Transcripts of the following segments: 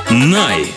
Най.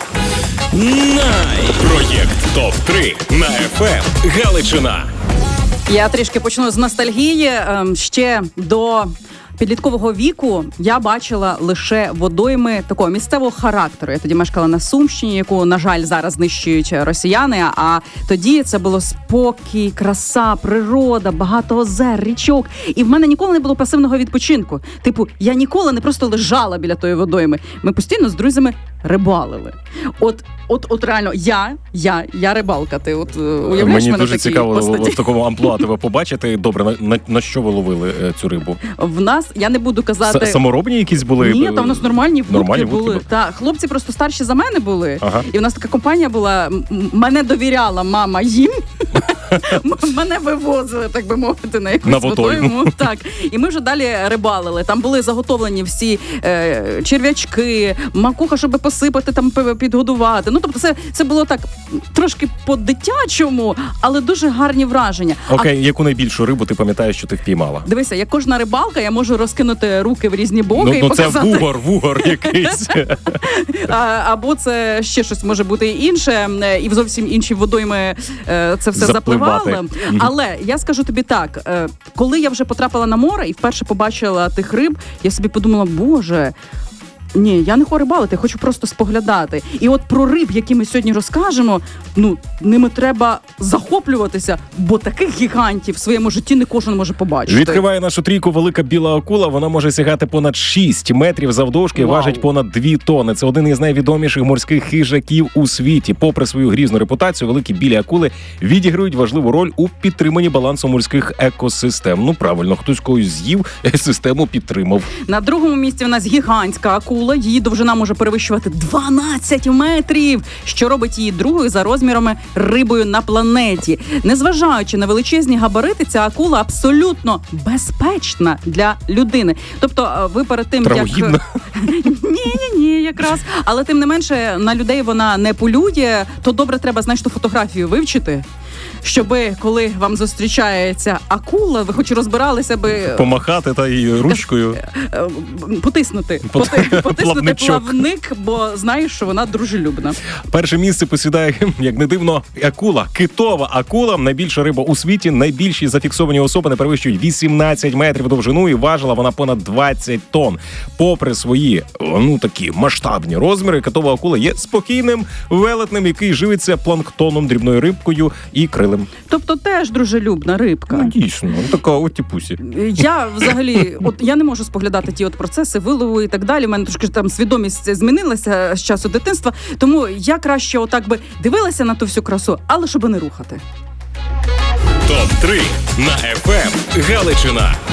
Проєкт ТОП-3 на ФМ Галичина. Я трішки почну з ностальгії. Ще до підліткового віку я бачила лише водойми такого місцевого характеру. Я тоді мешкала на Сумщині, яку, на жаль, зараз знищують росіяни. А тоді це було спокій, краса, природа, багато озер, річок. І в мене ніколи не було пасивного відпочинку. Типу, я ніколи не просто лежала біля тої водойми. Ми постійно з друзьми рибалили. От реально, я рибалка. Ти уявляєш мені мене дуже такі цікаво постаті? в такому амплуа тебе побачити. Добре, на що ви ловили цю рибу? В нас, я не буду казати... Саморобні якісь були? Ні, там у нас нормальні вудки були. були? Так, хлопці просто старші за мене були. Ага. І в нас така компанія була, мене довіряла мама їм. Мене вивозили, так би мовити, на якусь водойму. Так. І ми вже далі рибалили. Там були заготовлені всі черв'ячки, макуха, щоб посипати, там підгодувати. Ну, тобто це було так трошки по-дитячому, але дуже гарні враження. Окей, яку найбільшу рибу ти пам'ятаєш, що ти впіймала? Дивися, як кожна рибалка, я можу розкинути руки в різні боки і це показати. вугор якийсь. Або це ще щось може бути інше, і в зовсім інші водойми це все запливало. Але я скажу тобі так, коли я вже потрапила на море і вперше побачила тих риб, я собі подумала, боже, ні, я не хочу рибалити, я хочу просто споглядати. І от про риб, які ми сьогодні розкажемо, ними треба захоплюватися, бо таких гігантів в своєму житті не кожен може побачити. Відкриває нашу трійку велика біла акула. Вона може сягати понад 6 метрів завдовжки і важить понад 2 тонни. Це один із найвідоміших морських хижаків у світі. Попри свою грізну репутацію, великі білі акули відіграють важливу роль у підтриманні балансу морських екосистем. Ну, правильно, хтось когось з'їв, систему підтримав. На другому місці в нас гігантська акула. Її довжина може перевищувати 12 метрів, що робить її другою за розмірами рибою на планеті. Незважаючи на величезні габарити, ця акула абсолютно безпечна для людини. Тобто ви перед тим, Травоїдна? Ні, якраз. Але тим не менше, на людей вона не полює, то добре треба, знаєш, ту фотографію вивчити, щоби, коли вам зустрічається акула, ви хоч розбиралися би... Помахати та й ручкою. Потиснути плавник, бо знаєш, що вона дружелюбна. Перше місце посідає, як не дивно, акула. Китова акула. Найбільша риба у світі. Найбільші зафіксовані особи не перевищують 18 метрів довжину і важила вона понад 20 тонн. Попри свої, такі масштабні розміри, китова акула є спокійним велетнем, який живиться планктоном, дрібною рибкою і крилем. Тобто теж дружелюбна рибка. Дійсно, така отіпусі. Я взагалі, я не можу споглядати ті процеси вилову і так далі. У мене трошки там свідомість змінилася з часу дитинства, тому я краще отак би дивилася на ту всю красу, але щоб не рухати. ТОП-3 на ФМ Галичина.